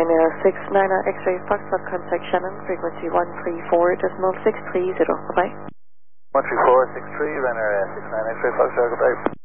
69 X-ray Foxtrot, contact Shannon, frequency 134.630. Bye-bye. 134.63, runner 69 X-ray Foxtrot, goodbye.